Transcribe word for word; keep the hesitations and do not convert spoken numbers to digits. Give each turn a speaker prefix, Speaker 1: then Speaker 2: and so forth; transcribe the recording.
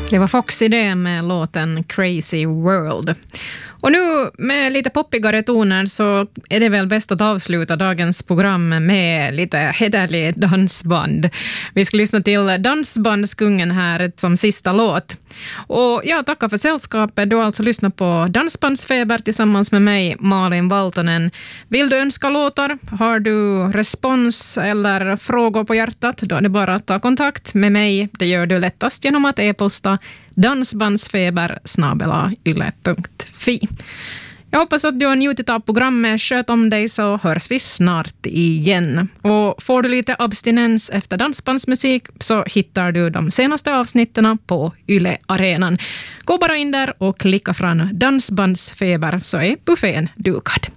Speaker 1: Det var Foxy det med låten Crazy World. Och nu med lite poppigare toner så är det väl bäst att avsluta dagens program med lite hederlig dansband. Vi ska lyssna till Dansbandskungen här som sista låt. Och jag tackar för sällskapet. Du har alltså lyssnat på Dansbandsfeber tillsammans med mig, Malin Valtonen. Vill du önska låtar? Har du respons eller frågor på hjärtat? Då är det bara att ta kontakt med mig. Det gör du lättast genom att e-posta dansbandsfeber snabel-a yle punkt fi. Jag hoppas att du har njutit av programmet. Sköt om dig så hörs vi snart igen. Och får du lite abstinens efter dansbandsmusik så hittar du de senaste avsnitten på Yle Arenan. Gå bara in där och klicka fram Dansbandsfeber så är buffén dukad.